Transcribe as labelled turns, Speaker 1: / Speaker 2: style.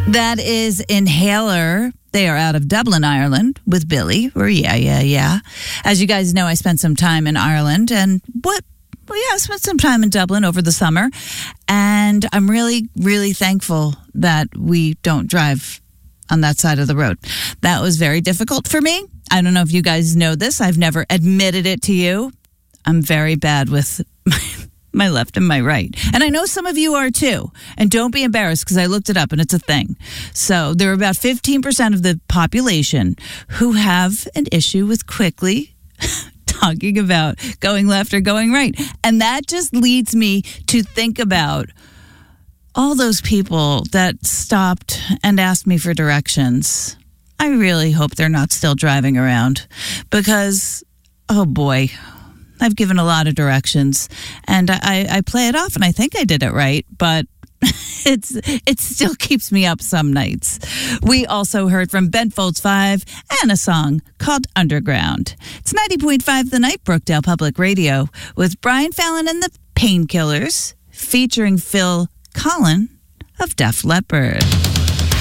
Speaker 1: That is Inhaler. They are out of Dublin, Ireland, with Billy. Or yeah. As you guys know, I spent some time in Ireland, and I spent some time in Dublin over the summer, and I'm really, really thankful that we don't drive on that side of the road. That was very difficult for me. I don't know if you guys know this. I've never admitted it to you. I'm very bad with my left and my right. And I know some of you are too. And don't be embarrassed, because I looked it up and it's a thing. So there are about 15% of the population who have an issue with quickly talking about going left or going right. And that just leads me to think about all those people that stopped and asked me for directions. I really hope they're not still driving around, because, oh boy, I've given a lot of directions, and I play it off, and I think I did it right, but it still keeps me up some nights. We also heard from Ben Folds 5 and a song called Underground. It's 90.5 The Night, Brookdale Public Radio, with Brian Fallon and the Painkillers, featuring Phil Collen of Def Leppard.